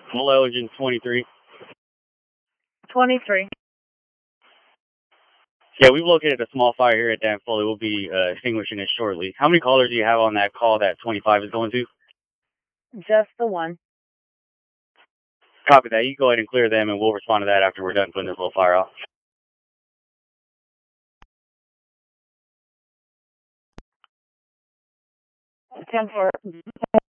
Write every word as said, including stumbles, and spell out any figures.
Hello, engine twenty-three. twenty-three. Yeah, we've located a small fire here at Dan Foley. We'll be uh, extinguishing it shortly. How many callers do you have on that call that twenty-five is going to? Just the one. Copy that. You go ahead and clear them, and we'll respond to that after we're done putting this little fire out. ten four.